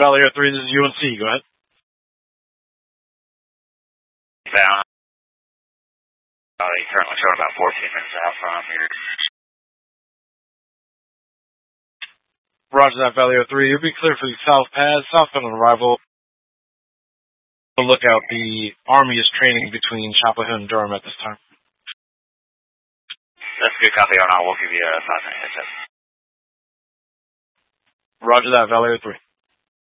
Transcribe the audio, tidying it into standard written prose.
Valley Air 3, this is UNC. Go ahead. Down. He's currently showing about 14 minutes out from here. Roger that, Valley Air 3. You'll be clear for the South Pass, southbound on arrival. Look out, the Army is training between Chapel Hill and Durham at this time. That's a good copy, and I will give you a 5-minute heads up. Roger that, Valley Air 3.